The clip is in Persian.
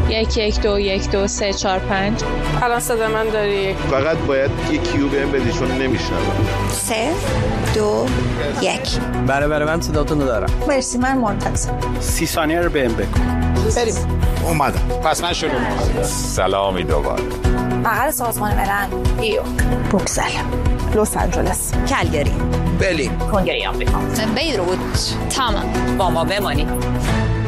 1121234 5. الان صدا من داری؟ فقط باید یه کیو بهم بدی چون نمیشنوم. 3 2 1. بله من صداتون رو دارم. مرسی، من منتظرم. 30 ثانیه رو بهم بگو. بریم. اومدم. پس من شروع می‌کنم. سلامی دوباره. مقر سازمان ملل، نیویورک، بروکسل، لس آنجلس، کلگری، برلین، کنگره آمریکا، بیروت. تمام. با ما بمانید.